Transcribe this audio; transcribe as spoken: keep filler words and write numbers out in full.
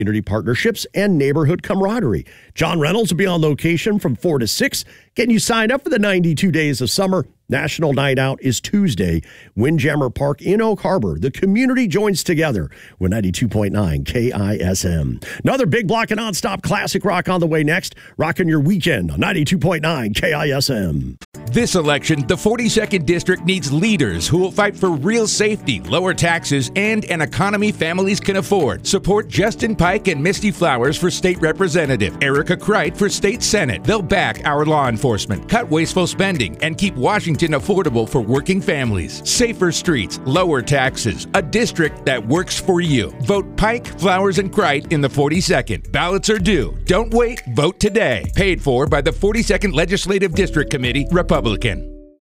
community partnerships, and neighborhood camaraderie. John Reynolds will be on location from four to six, getting you signed up for the ninety-two days of summer. National Night Out is Tuesday, Windjammer Park in Oak Harbor. The community joins together with ninety-two point nine K I S M. Another big block of nonstop classic rock on the way next. Rocking your weekend on ninety-two point nine K I S M. This election, the forty-second District needs leaders who will fight for real safety, lower taxes, and an economy families can afford. Support Justin Pike and Misty Flowers for State Representative, Erica Kreit for State Senate. They'll back our law enforcement, cut wasteful spending, and keep Washington affordable for working families. Safer streets, lower taxes, a district that works for you. Vote Pike, Flowers, and Kreit in the forty-second. Ballots are due. Don't wait. Vote today. Paid for by the forty-second Legislative District Committee, Republican.